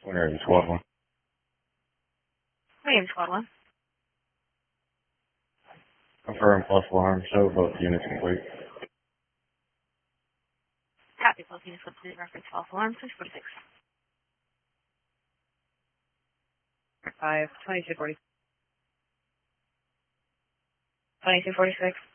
Winner is Squad 1. William Squad 1. Confirm plus alarm, show both units complete. Copy, both units complete. Reference false alarm, 646. 5, 2240. 2246.